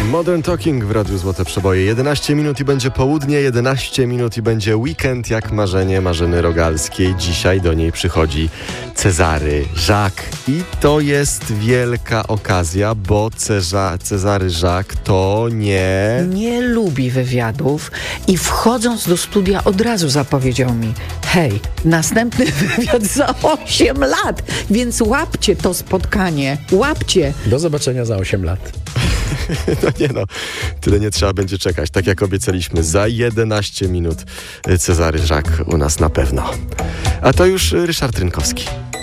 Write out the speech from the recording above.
Modern Talking w Radiu Złote Przeboje. 11 minut i będzie południe, 11 minut i będzie weekend jak marzenie Marzeny Rogalskiej. Dzisiaj do niej przychodzi Cezary Żak. I to jest wielka okazja, bo Cezary Żak to nie lubi wywiadów i wchodząc do studia od razu zapowiedział mi: hej, następny wywiad za 8 lat, więc łapcie to spotkanie, łapcie. Do zobaczenia za 8 lat. No, tyle nie trzeba będzie czekać. Tak jak obiecaliśmy, za 11 minut Cezary Żak u nas na pewno. A to już Ryszard Rynkowski.